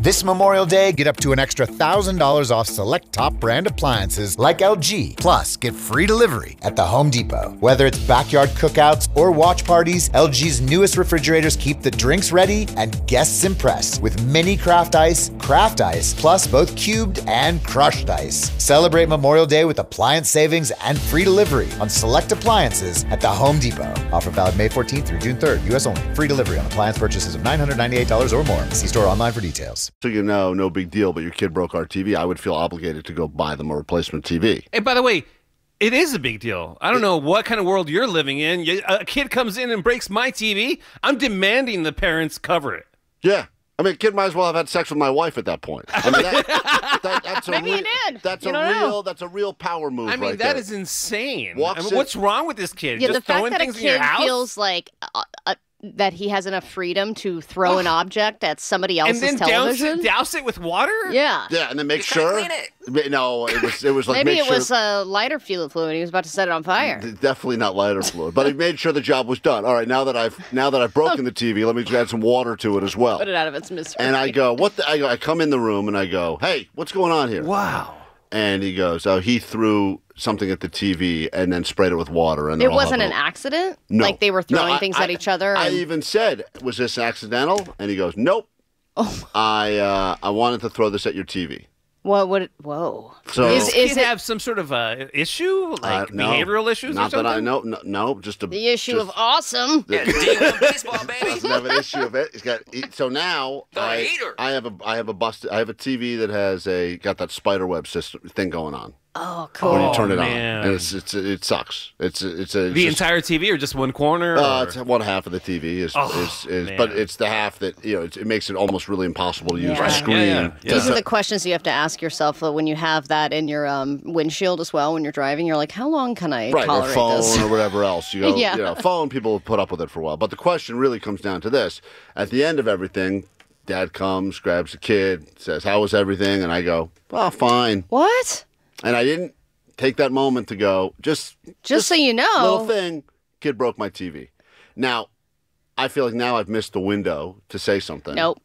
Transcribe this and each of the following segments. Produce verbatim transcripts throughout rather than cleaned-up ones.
This Memorial Day, get up to an extra one thousand dollars off select top brand appliances like L G. Plus, get free delivery at the Home Depot. Whether it's backyard cookouts or watch parties, L G's newest refrigerators keep the drinks ready and guests impressed with mini craft ice, craft ice, plus both cubed and crushed ice. Celebrate Memorial Day with appliance savings and free delivery on select appliances at the Home Depot. Offer valid May fourteenth through June third, U S only. Free delivery on appliance purchases of nine hundred ninety-eight dollars or more. See store online for details. So you know, no big deal, but your kid broke our T V. I would feel obligated to go buy them a replacement T V. And by the way, it is a big deal. I don't know what kind of world you're living in. You- A kid comes in and breaks my T V. I'm demanding the parents cover it. Yeah. I mean, kid might as well have had sex with my wife at that point. I mean, that, that, that's a Maybe re- he did. That's You a don't real. know. That's a real power move. I mean, right that there. is insane. Walks I mean, in- what's wrong with this kid? Yeah, Just the fact throwing that a things in your kid house? feels like uh, uh, that he has enough freedom to throw an object at somebody else's and then douse television. it, douse it with water? Yeah. Yeah, and then make He's trying sure. to clean No, it was. It was like Maybe make it sure, was uh, lighter fuel fluid. He was about to set it on fire. Definitely not lighter fluid, but he made sure the job was done. All right, now that I've now that I've broken the T V, let me just add some water to it as well. Put it out of its misery. And I go, what? The, I, go, I come in the room and I go, hey, what's going on here? Wow. And he goes, oh, he threw something at the T V and then sprayed it with water. And It they're all wasn't having an a- accident? No. Like they were No, throwing I- things I- at each other? I and- even said, was this accidental? And he goes, nope. Oh. I uh, I wanted to throw this at your T V. What would it... Whoa. So Is- Does is kid it- have some sort of uh, issue? uh, Like no. behavioral issues Not or something? that I know. No, no just a, The issue just, of awesome. Yeah, D one baseball, baby. doesn't have an issue of it. He's got he- so now Throw a I, heater. I have a I have a busted I have a T V that has a got that spider web system thing going on Oh, cool. when you turn it man. on, and it's, it's it sucks. It's it's a it's The just- entire T V or just one corner? Uh, or- it's one half of the T V is Oh, is, is man. but it's the half that you know it's, it makes it almost really impossible to use Yeah. the Right. screen. Yeah, yeah, yeah. These to- are the questions you have to ask yourself uh, when you have that in your um, windshield as well when you're driving. You're like, how long can I right, or tolerate phone this? or whatever else. You go, Yeah. you know, phone people have put up with it for a while. But the question really comes down to this: at the end of everything, Dad comes, grabs the kid, says, "How was everything?" And I go, "Oh, fine." What? And I didn't take that moment to go, just Just so you know. little thing, kid broke my T V. Now, I feel like now I've missed the window to say something. Nope.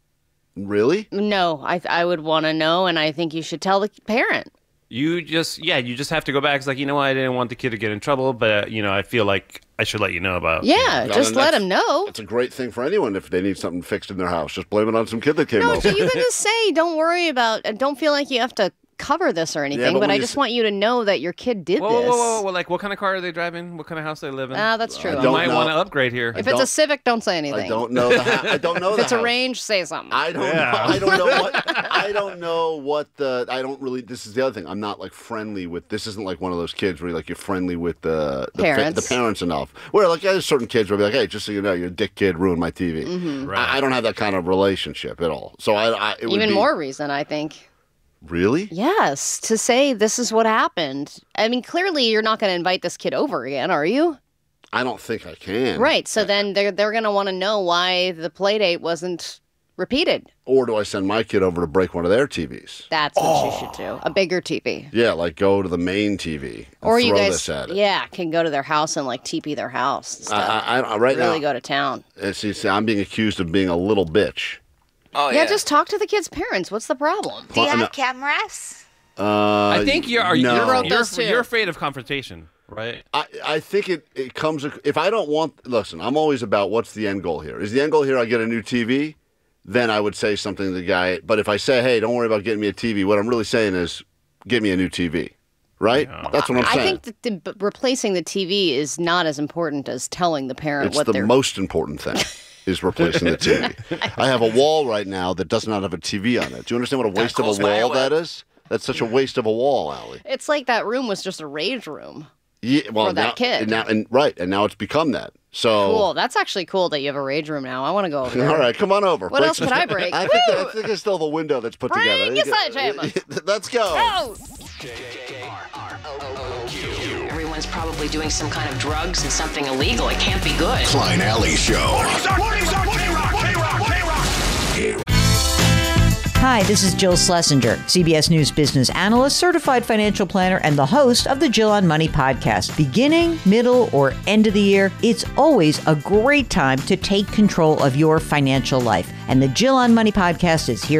Really? No, I I would want to know, and I think you should tell the parent. You just, yeah, you just have to go back. It's like, you know what, I didn't want the kid to get in trouble, but, uh, you know, I feel like I should let you know about. Yeah, No, just and let that's- him know. It's a great thing for anyone if they need something fixed in their house. Just blame it on some kid that came No, over. so you can just say, don't worry about, uh, don't feel like you have to cover this or anything, but but when I you just s- want you to know that your kid did Whoa, this. whoa, whoa, whoa, whoa, like, what kind of car are they driving? What kind of house they live in? Ah, that's true. I you don't might know. want to upgrade here. If it's a don't- Civic, don't say anything. I don't know the ha- I don't know If the it's a house. range, say something. I don't Yeah. know. I don't know what I don't know what the I don't really this is the other thing. I'm not like friendly with this isn't like one of those kids where you're like you're friendly with the the Parents. the parents enough. Where like there's certain kids where I'll be like, hey, just so you know, your dick kid ruined my T V. Mm-hmm. Right. I, I don't have that kind of relationship at all. So I, I it would Even be- more reason, I think. Really? Yes, to say this is what happened. I mean, clearly you're not going to invite this kid over again, are you? I don't think I can. Right. So then they're they're going to want to know why the play date wasn't repeated. Or do I send my kid over to break one of their T Vs? That's what you should do. A bigger T V. Yeah, like go to the main T V and Or throw you guys, this at it. yeah, can go to their house and like T P their house. And stuff. I, I, I, right really now, go to town. uh, see, see, I'm being accused of being a little bitch. Oh, Yeah, yeah. just talk to the kid's parents. What's the problem? Do you Well, no. have cameras? Uh, I think you're, are, no. you're, wrote you're, those two. you're afraid of confrontation, right? I, I think it, it comes if I don't want listen, I'm always about what's the end goal here. Is the end goal here I get a new T V? Then I would say something to the guy. But if I say, hey, don't worry about getting me a T V, what I'm really saying is get me a new T V. Right? That's what I'm I saying. think that the, replacing the T V is not as important as telling the parent It's what the they're. most important thing is replacing the T V. I have a wall right now that does not have a T V on it. Do you understand what a waste of close a my wall outlet. that is? That's such a waste of a wall, Allie. It's like that room was just a rage room. Yeah, well, For that now, kid. And now, and right, and now it's become that. So Cool. That's actually cool that you have a rage room now. I want to go over there. All right, come on over. What Break else some- could I break? I think, that, I think I still have a window that's put Bring together. I your think it- sledgehammer. Let's go. Oh! Everyone's probably doing some kind of drugs and something illegal. It can't be good. Klein Alley Show. Hi, this is Jill Schlesinger, C B S News business analyst, certified financial planner, and the host of the Jill on Money podcast. Beginning, middle, or end of the year, it's always a great time to take control of your financial life. And the Jill on Money podcast is here